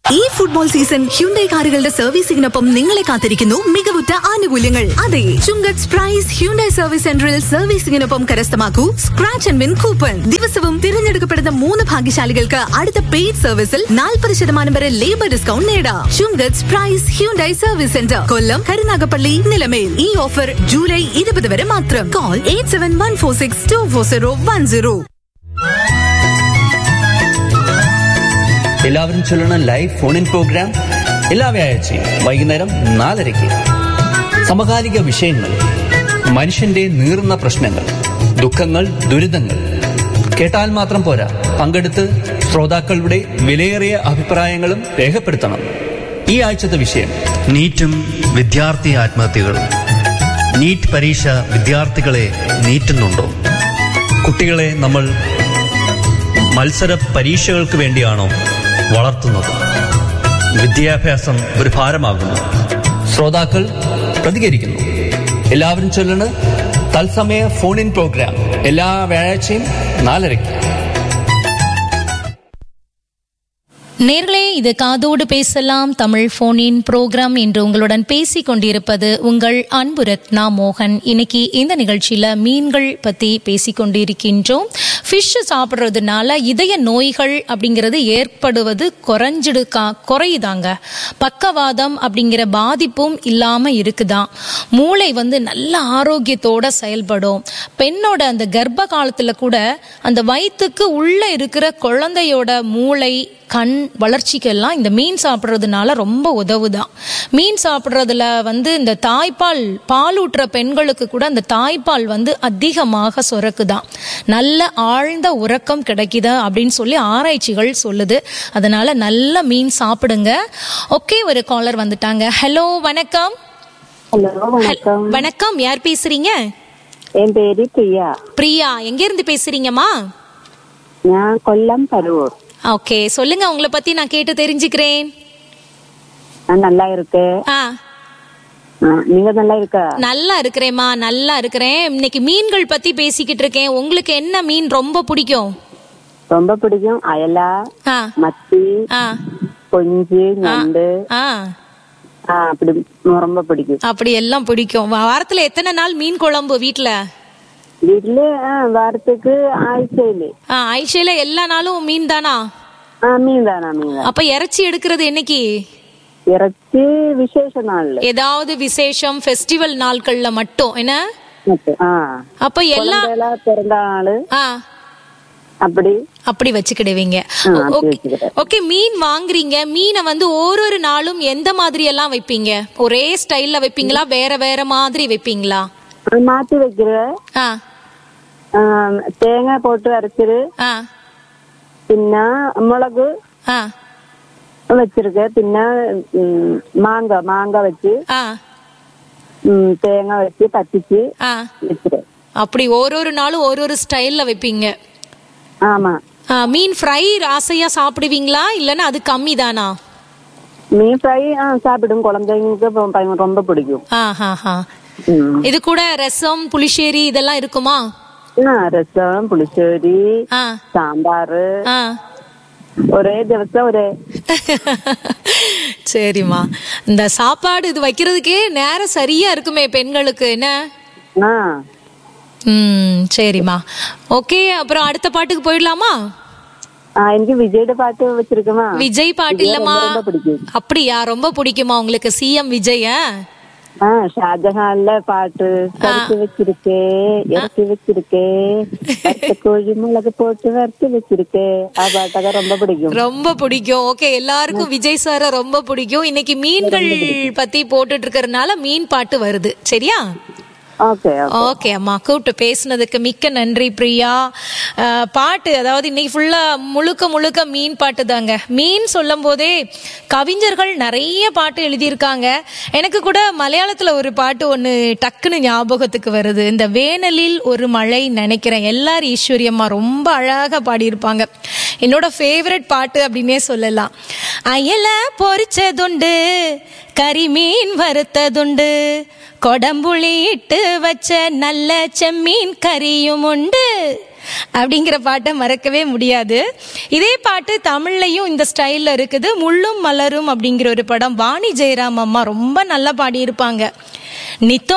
ഈ football season Hyundai കാറുകളുടെ സർവീസിംഗിനൊപ്പം നിങ്ങളെ കാത്തിരിക്കുന്നു മികവുറ്റ ആനുകൂല്യങ്ങൾ. അതെ, ചുങ്കത്ത് പ്രൈസ് ഹ്യുണ്ടൈ സർവീസ് സെന്ററിൽ സർവീസിംഗിനൊപ്പം കരസ്ഥമാക്കൂ സ്ക്രാച്ച് ആൻഡ് വിൻ കൂപ്പൺ. ദിവസവും തിരഞ്ഞെടുക്കപ്പെടുന്ന 3 ഭാഗ്യശാലികൾക്ക് അടുത്ത പെയ്ഡ് സർവീസിൽ 40% വരെ ലേബർ ഡിസ്കൗണ്ട് നേടാം. ചുങ്കത്ത് പ്രൈസ് ഹ്യുണ്ടൈ സർവീസ് സെന്റർ, കൊല്ലം, കരുനാഗപ്പള്ളി, നിലമേൽ. ഈ ഓഫർ ജൂലൈ 20 വരെ മാത്രം. കോൾ 8714624010. എല്ലാവരും ചൊല്ലണ ലൈവ് ഫോൺ ഇൻ പ്രോഗ്രാം എല്ലാ വ്യാഴാഴ്ചയും വൈകുന്നേരം 4:30. സമകാലിക വിഷയങ്ങൾ, മനുഷ്യന്റെ നീറുന്ന പ്രശ്നങ്ങൾ, ദുഃഖങ്ങൾ, ദുരിതങ്ങൾ. കേട്ടാൽ മാത്രം പോരാ, പങ്കെടുത്ത് ശ്രോതാക്കളുടെ വിലയേറിയ അഭിപ്രായങ്ങളും രേഖപ്പെടുത്തണം. ഈ ആഴ്ചത്തെ വിഷയം നീറ്റും വിദ്യാർത്ഥി ആത്മഹത്യകളും. നീറ്റ് പരീക്ഷ വിദ്യാർത്ഥികളെ നീറ്റുന്നുണ്ടോ? കുട്ടികളെ നമ്മൾ മത്സര പരീക്ഷകൾക്ക് വേണ്ടിയാണോ വളർത്തുന്നത്? വിദ്യാഭ്യാസം ഒരു ഭാരമാകുന്നു. ശ്രോതാക്കൾ പ്രതികരിക്കുന്നു. എല്ലാവരും ചൊല്ലണ് തത്സമയ ഫോൺ ഇൻ പ്രോഗ്രാം എല്ലാ വ്യാഴാഴ്ചയും 4:30. நேர்களே, இது காதோடு பேசலாம் தமிழ் போனின் ப்ரோக்ராம். என்று உங்களுடன் பேசிக் கொண்டிருப்பது உங்கள் அன்பு ரத்னா மோகன். இன்னைக்கு இந்த நிகழ்ச்சியில மீன்கள் பத்தி பேசிக் கொண்டிருக்கின்றோம். ஃபிஷ் சாப்பிட்றதுனால இதய நோய்கள் அப்படிங்கிறது ஏற்படுவது குறையுதாங்க. பக்கவாதம் அப்படிங்கிற பாதிப்பும் இல்லாம இருக்குதான். மூளை நல்ல ஆரோக்கியத்தோட செயல்படும். பெண்ணோட அந்த கர்ப்ப காலத்துல கூட அந்த வயிற்றுக்கு உள்ள இருக்கிற குழந்தையோட மூளை, கண் வளர்ச்சிக்கெல்லாம் இந்த மீன் சாப்பிட்றதுனால ரொம்ப உதவுதான். மீன் சாப்பிட்றதுல இந்த தாய்ப்பால், பாலூட்டுற பெண்களுக்கு கூட அந்த தாய்ப்பால் அதிகமாக சுரக்குதான். நல்ல ஆழ்ந்த உறக்கம் கிடைக்குதா அப்படின்னு சொல்லி ஆராய்ச்சிகள் சொல்லுது. அதனால நல்ல மீன் சாப்பிடுங்க. ஓகே, ஒரு காலர் வந்துட்டாங்க. ஹலோ, வணக்கம். ஹலோ, வணக்கம். வணக்கம், யார் பேசுறீங்க? என் பேரு பிரியா. பிரியா, எங்க இருந்து பேசுறீங்கம்மா? நான் கொல்லம், பருவூர். ஓகே, சொல்லுங்க, உங்களை பத்தி நான் கேட்டு தெரிஞ்சுக்கிறேன். நான் நல்லா இருக்கேன். நீங்க நல்லா இருக்கா? நல்லா இருக்கிறேம்மா, நல்லா இருக்கிறேன். இன்னைக்கு மீன்கள் பத்தி பேசிக்கிட்டு இருக்கேன். உங்களுக்கு என்ன மீன் ரொம்ப பிடிக்கும்? ரொம்ப பிடிக்கும் அயலா, மத்தி, கொஞ்சு, நண்டு. அப்படி ரொம்ப பிடிக்கும். அப்படி எல்லாம் பிடிக்கும். வாரத்துல எத்தனை நாள் மீன் குழம்பு வீட்டுல? வீட்டுல வாரத்துக்கு ஆயிஷையில எல்லா நாளும் மீன் தானா? மீன் தானா? மீன். அப்ப இறைச்சி எடுக்கிறது என்னைக்கு? இறைச்சி விசேஷ நாள், ஏதாவது விசேஷம் ஃபெஸ்டிவல் நாட்கள்ல மட்டும். என்ன அப்ப எல்லா பிறந்த நாள் அப்படி வச்சுக்கிடுவீங்க. ஓகே, மீன் வாங்குறீங்க. மீனை ஒரு நாளும் எந்த மாதிரி எல்லாம் வைப்பீங்க? ஒரே ஸ்டைல்ல வைப்பீங்களா, வேற வேற மாதிரி வைப்பீங்களா? மாத்தி வைக்கிறேன். தேங்காய் போட்டு அரைச்சிரு, பின்ன மிளகு வச்சிருக்கேன், பின்ன மாங்காய் வச்சு, தேங்காய் வச்சு பத்திச்சு வச்சிரு. அப்படி ஒரு நாளும் ஒரு ஸ்டைல்ல வைப்பீங்க. ஆமா. மீன் ஃப்ரை ஆசையா சாப்பிடுவீங்களா, இல்லன்னா அது கம்மி தானா? மீன் ஃப்ரை சாப்பிடும், குழந்தைங்களுக்கு ரொம்ப பிடிக்கும். இது கூட ரசம், புளிச்சேரி இதெல்லாம் இருக்குமா? ரசம், புளிச்சேரி, சாம்பார், ஒரே திவசம் ஒரே. சரிம்மா, இந்த சாப்பாடு இது வைக்கிறதுக்கே நேரம் சரியா இருக்குமே பெண்களுக்கு, என்ன? சரிம்மா, ஓகே. அப்புறம் அடுத்த பாட்டுக்கு போயிடலாமா? எனக்கு விஜயோட பாட்டு வச்சிருக்கமா? விஜய் பாட்டு இல்லம்மா. அப்படியா? ரொம்ப பிடிக்குமா உங்களுக்கு சிஎம் விஜய்? ஷாஜஹான்ல பாட்டு வச்சிருக்கே, இறக்கி வச்சிருக்கே, கோழி மிளகு போட்டு வறுத்து வச்சிருக்கே. பாட்டாக ரொம்ப பிடிக்கும். ரொம்ப பிடிக்கும். ஓகே, எல்லாருக்கும் விஜய் சார ரொம்ப பிடிக்கும். இன்னைக்கு மீன்கள் பத்தி போட்டுட்டு இருக்கறதுனால மீன் பாட்டு வருது. சரியா? ஓகே அம்மா, கூப்பிட்டு பேசுனதுக்கு மிக்க நன்றி பிரியா. பாட்டு அதாவது இன்னைக்கு ஃபுல்லா முழுக்க மீன் பாட்டு தாங்க. மீன் சொல்லும் போதே கவிஞர்கள் நிறைய பாட்டு எழுதியிருக்காங்க. எனக்கு கூட மலையாளத்துல ஒரு பாட்டு ஒண்ணு டக்குன்னு ஞாபகத்துக்கு வருது. இந்த வேனலில் ஒரு மழை நினைக்கிறேன். எல்லாரும் ஈஸ்வரியம்மா ரொம்ப அழகா பாடியிருப்பாங்க. என்னோட ஃபேவரட் பாட்டு அப்படின்னே சொல்லலாம். அயல பொரிச்சதுண்டு, கரிமீன் வறுத்ததுண்டு, கொடம்புளி இட்டு வச்ச நல்ல செம்மீன் கறியும் உண்டு, அப்படிங்கிற பாட்டை மறக்கவே முடியாது. இதே பாட்டு தமிழ்லையும் இந்த ஸ்டைல்ல இருக்குது. முள்ளும் மலரும் அப்படிங்கிற ஒரு படம், வாணி ஜெயராம் அம்மா ரொம்ப நல்லா பாடியிருப்பாங்க. நித்தம்